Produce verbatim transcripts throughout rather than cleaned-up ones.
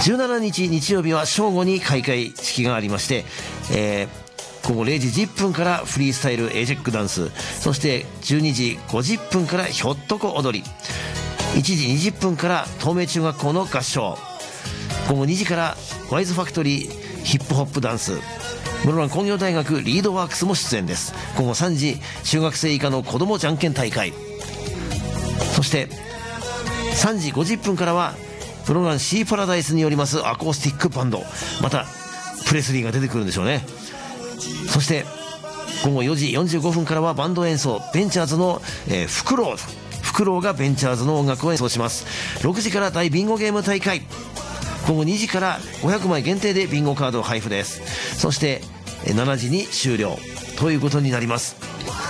じゅうしちにち日曜日は正午に開会式がありまして、えー、午後れいじじゅっぷんからフリースタイル エージェック ダンス、そしてじゅうにじごじゅっぷんからひょっとこ踊り、いちじにじゅっぷんから東名中学校の合唱、午後にじからワイズファクトリーヒップホップダンス、室蘭工業大学リードワークスも出演です。午後さんじ中学生以下の子どもじゃんけん大会、そしてさんじごじゅっぷんからは室蘭シーパラダイスによりますアコースティックバンド、またプレスリーが出てくるんでしょうね。そして午後よじよんじゅうごふんからはバンド演奏、ベンチャーズの、えー、フクロウフクロウがベンチャーズの音楽を演奏します。ろくじから大ビンゴゲーム大会、午後にじからごひゃくまい限定でビンゴカード配布です。そしてしちじに終了ということになります。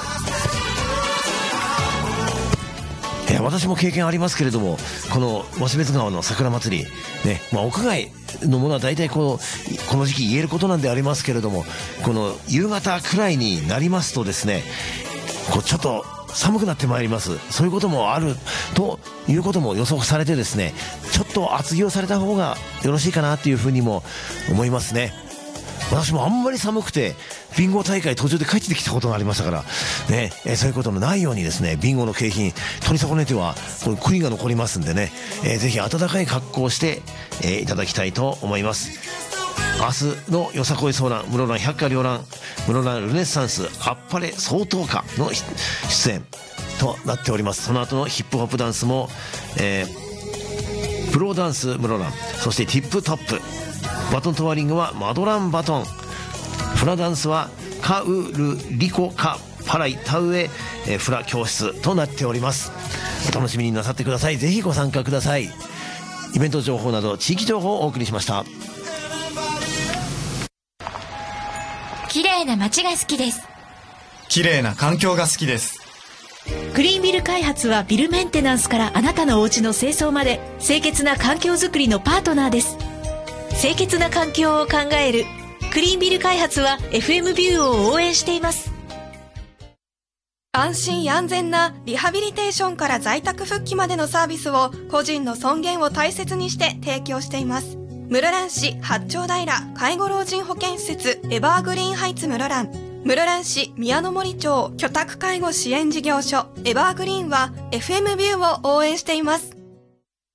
えー、私も経験ありますけれども、この鷲別川の桜祭り、ね、まあ、屋外のものは大体この、この時期言えることなんでありますけれども、この夕方くらいになりますとですね、こうちょっと寒くなってまいります。そういうこともあるということも予測されてですね、ちょっと厚着をされた方がよろしいかなというふうにも思いますね。私もあんまり寒くてビンゴ大会途中で帰ってきたことがありましたからね、えー、そういうことのないようにですね、ビンゴの景品取り損ねてはこれ悔いが残りますんでね、えー、ぜひ暖かい格好をして、えー、いただきたいと思います。明日のよさこいソーラン、室蘭百花繚乱、室蘭ルネッサンスあっぱれ総統歌の出演となっております。その後のヒップホップダンスも、えー、プロダンス室蘭、そしてティップトップ、バトントワリングはマドランバトン、フラダンスはカウルリコカパライタウエ、えー、フラ教室となっております。お楽しみになさってください。ぜひご参加ください。イベント情報など地域情報をお送りしました。 綺麗な街が好きです。 綺麗な環境が好きです。 グリーンビル開発はビルメンテナンスからあなたのお家の清掃まで清潔な環境づくりのパートナーです。清潔な環境を考えるクリーンビル開発は エフエム ビューを応援しています。 安心安全なリハビリテーションから在宅復帰までのサービスを個人の尊厳を大切にして提供しています。室蘭市八丁平介護老人保健施設エバーグリーンハイツ室蘭、室蘭市宮の森町居宅介護支援事業所エバーグリーンは エフエム ビューを応援しています。